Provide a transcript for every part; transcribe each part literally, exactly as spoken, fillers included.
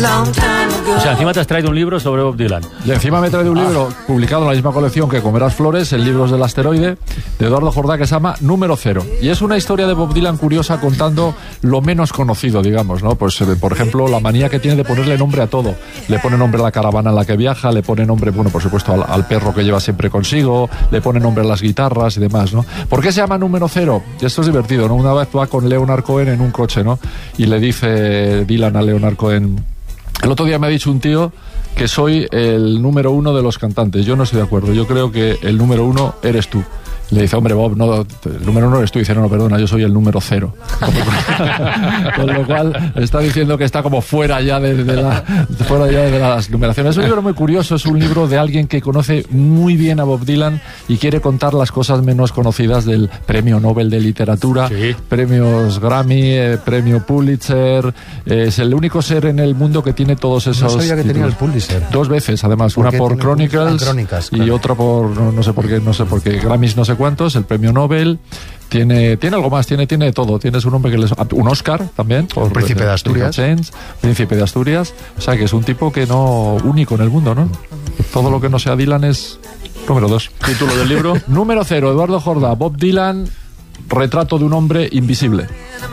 O sea, encima te has traído un libro sobre Bob Dylan. Y encima me he traído un libro ah. publicado en la misma colección que Comerás Flores, el Libros del Asteroide, de Eduardo Jordá, que se llama Número Cero. Y es una historia de Bob Dylan curiosa contando lo menos conocido, digamos, ¿no? Pues, por ejemplo, la manía que tiene de ponerle nombre a todo. Le pone nombre a la caravana en la que viaja, le pone nombre, bueno, por supuesto, al, al perro que lleva siempre consigo, le pone nombre a las guitarras y demás, ¿no? ¿Por qué se llama Número Cero? Y esto es divertido, ¿no? Una vez va con Leonard Cohen en un coche, ¿no? Y le dice Dylan a Leonard Cohen: el otro día me ha dicho un tío que soy el número uno de los cantantes. Yo no estoy de acuerdo. Yo creo que el número uno eres tú. Le dice: hombre, Bob, no, el número uno eres tú. Y dice: no, no, perdona, yo soy el número cero. Con lo cual está diciendo que está como fuera ya de, de, la, fuera ya de las numeraciones. Es un libro muy curioso, es un libro de alguien que conoce muy bien a Bob Dylan y quiere contar las cosas menos conocidas del Premio Nobel de Literatura, sí. Premios Grammy, eh, Premio Pulitzer. Eh, es el único ser en el mundo que tiene todos esos No sabía que títulos. tenía el Pulitzer. Dos veces, además, una por Chronicles, Crónicas, y claro. otra por, no, no sé por qué, no sé por qué, Grammys no sé cuántos, el Premio Nobel, tiene tiene algo más, tiene tiene todo, tiene su nombre que les, un Oscar también, por un Príncipe de Asturias, Chance, Príncipe de Asturias, o sea que es un tipo que no único en el mundo, ¿no? Todo lo que no sea Dylan es número dos. ¿Título del libro? Número cero, Eduardo Jordá, Bob Dylan, retrato de un hombre invisible.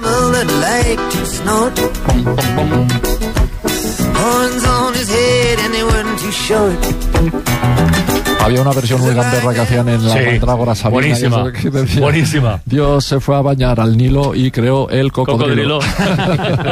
Había una versión muy gamberra que hacían en la sí, Mandrágora Sabina. Buenísima, que decía, buenísima. Dios se fue a bañar al Nilo y creó el cocodrilo. Cocodrilo.